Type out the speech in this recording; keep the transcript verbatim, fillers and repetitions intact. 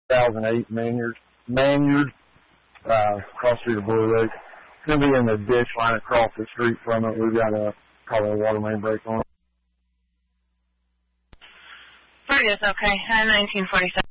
two thousand eight Maynard, Maynard, uh, across through the Blue Lake. It's going to be in the ditch line across the street from it. We've got a, probably a water main break on it. Fergus, okay, uh, nineteen forty-seven.